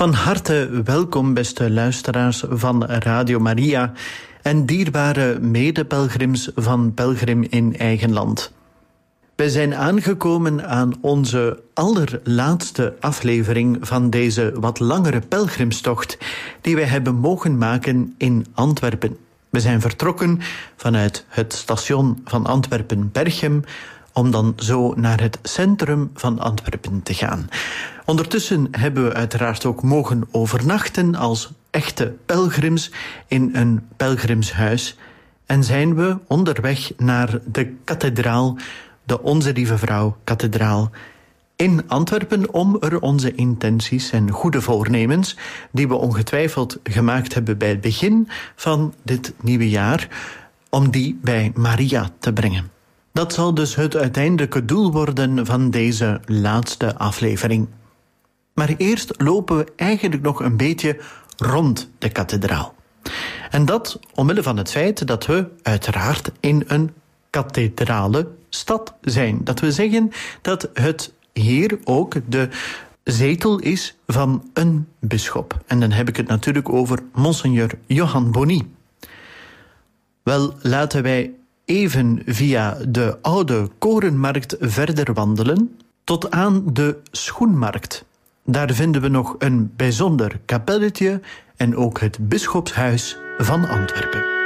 Van harte welkom, beste luisteraars van Radio Maria en dierbare medepelgrims van Pelgrim in Eigen Land. We zijn aangekomen aan onze allerlaatste aflevering van deze wat langere pelgrimstocht die wij hebben mogen maken in Antwerpen. We zijn vertrokken vanuit het station van Antwerpen-Berchem om dan zo naar het centrum van Antwerpen te gaan. Ondertussen hebben we uiteraard ook mogen overnachten als echte pelgrims in een pelgrimshuis en zijn we onderweg naar de kathedraal, de Onze Lieve Vrouw kathedraal in Antwerpen, om er onze intenties en goede voornemens die we ongetwijfeld gemaakt hebben bij het begin van dit nieuwe jaar, om die bij Maria te brengen. Dat zal dus het uiteindelijke doel worden van deze laatste aflevering. Maar eerst lopen we eigenlijk nog een beetje rond de kathedraal. En dat omwille van het feit dat we uiteraard in een kathedrale stad zijn. Dat we zeggen dat het hier ook de zetel is van een bisschop. En dan heb ik het natuurlijk over Monseigneur Johan Bonny. Wel, laten wij even via de oude Korenmarkt verder wandelen tot aan de Schoenmarkt. Daar vinden we nog een bijzonder kapelletje en ook het bisschopshuis van Antwerpen.